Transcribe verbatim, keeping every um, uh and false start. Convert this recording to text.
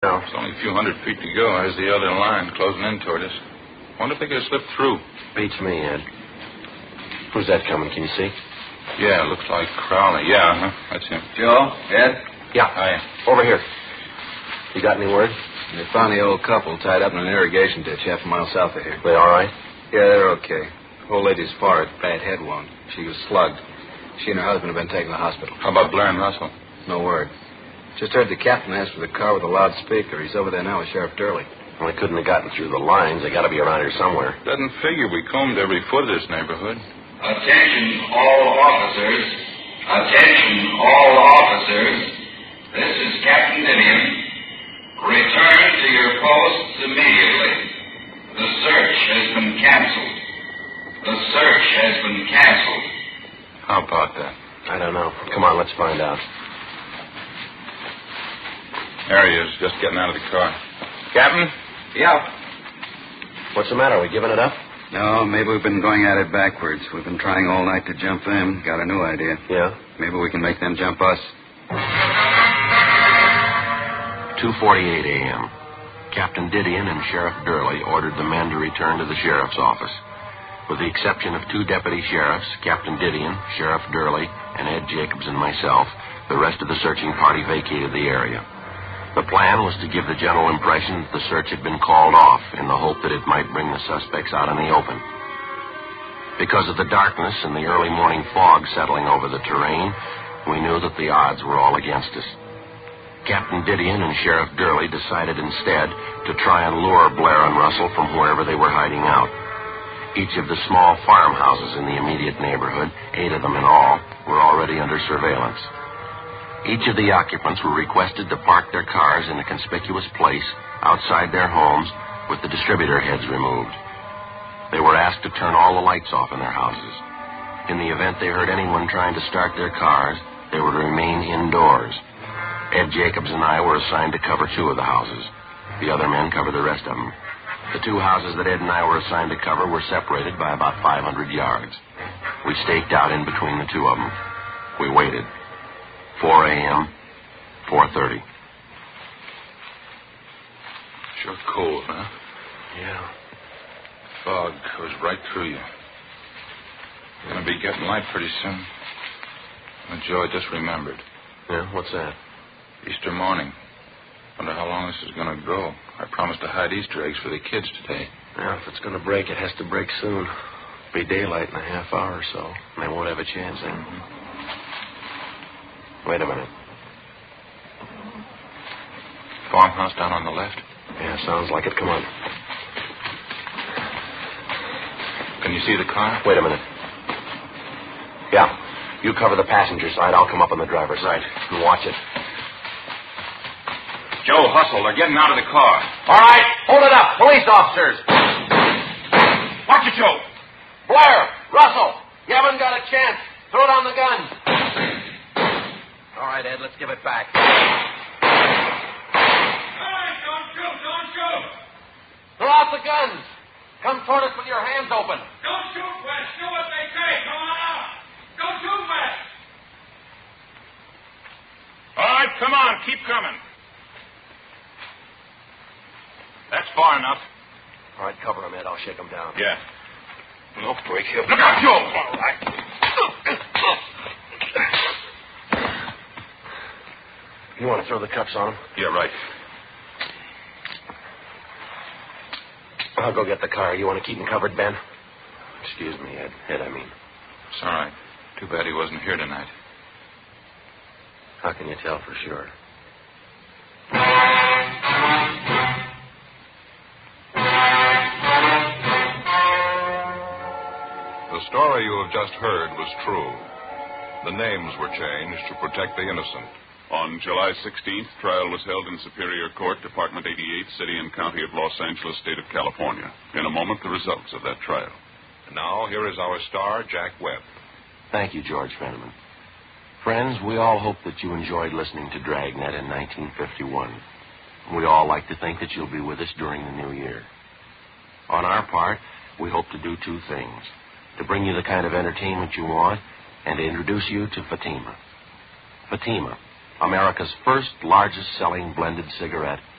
No. It's only a few hundred feet to go. There's the other line closing in toward us. Wonder if they could slip through. Beats me, Ed. Who's that coming? Can you see? Yeah, looks like Crowley. Yeah, huh? That's him. Joe? Ed? Yeah. Hi. Over here. You got any word? They found the old couple tied up in an irrigation ditch half a mile south of here. They all right? Yeah, they're okay. Old lady's forehead, bad head wound. She was slugged. She and her husband have been taken to the hospital. How about Blair and Russell? No word. Just heard the captain ask for the car with a loudspeaker. He's over there now with Sheriff Durley. Well, they couldn't have gotten through the lines. They got to be around here somewhere. Doesn't figure we combed every foot of this neighborhood. Attention all officers. Attention all officers. This is Captain Didion. Return to your posts immediately. The search has been canceled. The search has been canceled. How about that? I don't know. Come on, let's find out. There he is, just getting out of the car. Captain? Yeah. What's the matter? Are we giving it up? No, maybe we've been going at it backwards. We've been trying all night to jump them. Got a new idea. Yeah? Maybe we can make them jump us. two forty-eight a.m. Captain Didion and Sheriff Durley ordered the men to return to the sheriff's office. With the exception of two deputy sheriffs, Captain Didion, Sheriff Durley, and Ed Jacobs and myself, the rest of the searching party vacated the area. The plan was to give the general impression that the search had been called off in the hope that it might bring the suspects out in the open. Because of the darkness and the early morning fog settling over the terrain, we knew that the odds were all against us. Captain Didion and Sheriff Durley decided instead to try and lure Blair and Russell from wherever they were hiding out. Each of the small farmhouses in the immediate neighborhood, eight of them in all, were already under surveillance. Each of the occupants were requested to park their cars in a conspicuous place outside their homes with the distributor heads removed. They were asked to turn all the lights off in their houses. In the event they heard anyone trying to start their cars, they were to remain indoors. Ed Jacobs and I were assigned to cover two of the houses. The other men covered the rest of them. The two houses that Ed and I were assigned to cover were separated by about five hundred yards. We staked out in between the two of them. We waited. four a.m., four thirty. Sure cold, huh? Yeah. Fog goes right through you. Gonna be getting light pretty soon. And Joe, I just remembered. Yeah, what's that? Easter morning. Wonder how long this is gonna go. I promised to hide Easter eggs for the kids today. Yeah, if it's gonna break, it has to break soon. Be daylight in a half hour or so, and they won't have a chance then. Mm-hmm. Wait a minute. Farmhouse down on the left? Yeah, sounds like it. Come on. Can you see the car? Wait a minute. Yeah. You cover the passenger side. I'll come up on the driver's side. And watch it. Joe, hustle. They're getting out of the car. All right. Hold it up. Police officers. Watch it, Joe. Blair. Russell. You haven't got a chance. Throw down the gun. All right, Ed. Let's give it back. All right, don't shoot, don't shoot. Throw out the guns. Come toward us with your hands open. Don't shoot, West. Do what they say. Come on out. Don't shoot, West. All right, come on. Keep coming. That's far enough. All right, cover him, Ed. I'll shake him down. Yeah. No break him. Look out, Joe. All right. You want to throw the cuffs on him? Yeah, right. I'll go get the car. You want to keep him covered, Ben? Excuse me, Ed. Ed, I mean. It's all right. Too bad he wasn't here tonight. How can you tell for sure? The story you have just heard was true. The names were changed to protect the innocent. On July sixteenth, trial was held in Superior Court, Department eighty-eight, City and County of Los Angeles, State of California. In a moment, the results of that trial. And now, here is our star, Jack Webb. Thank you, George Fenneman. Friends, we all hope that you enjoyed listening to Dragnet in nineteen fifty-one. We all like to think that you'll be with us during the new year. On our part, we hope to do two things. To bring you the kind of entertainment you want, and to introduce you to Fatima. Fatima, America's first largest selling blended cigarette,